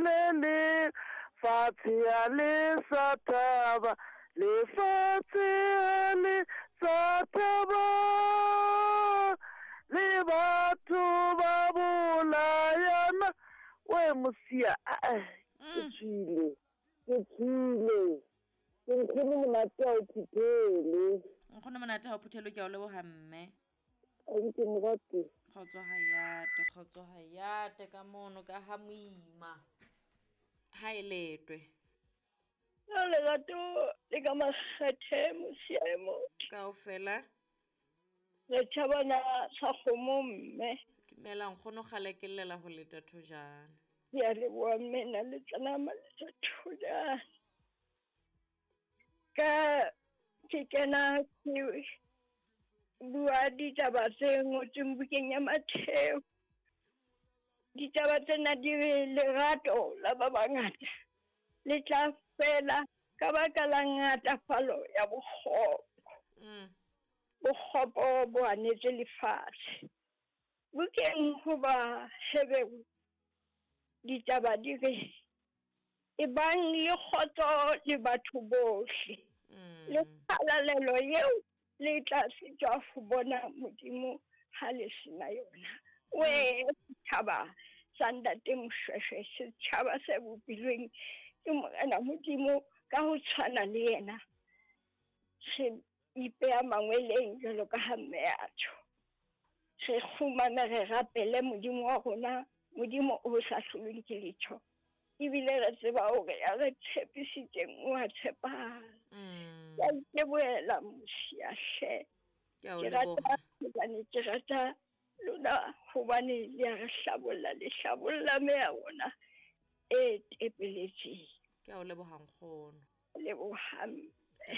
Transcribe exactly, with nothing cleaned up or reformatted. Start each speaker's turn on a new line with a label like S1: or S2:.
S1: le fatshe ya le sa thaba le fatshe ya le sa thaba le batho ba bolayana we mosia ke tshile ke tshile ke nkgone monate o phithele
S2: nkgone monate ha o phithele ke a o leboga mme
S1: ke morate
S2: kgotso hayate kgotso hayate ka mono ka ha moima ha eletwe
S3: ya lerato le ka makgethe mosia e motho
S2: kaofela
S3: re tšhabana sa kgomo mme
S2: dumela nkgono gale ke llela go leta thojana
S3: ya leboa mme na le tsanama le sa thojana ka ke kena ke bua ditaba tse ngotsweng bukeng ya Matheo ditaba tsena di re lerato la ba bangata le tla fela ka baka la ngatafalo ya bokgopo bokgopo bo anetse lefatshe bukeng hoba Hebrew ditaba di re ebang le kgotso le batho bohle le palalelo yeo le tla setswa go bona modimo ha le sena yona we thaba sandate Moshweshwe setšhaba se bopilweng ke morena modimo ka ho tshwana le yena se ipeya mangweleng jalo ka ha mme a tjho se fumana re rapele modimo wa rona modimo o sa hlolweng ke letho ebile re tseba hore a re tshepisitseng o a tshepahala ya iteboela mosia hle ke rata hobane ke rata lona hobane le a re hlabolla le hlabolla me ya rona e tepeletseng
S2: ke a o leboga nkgono
S3: leboga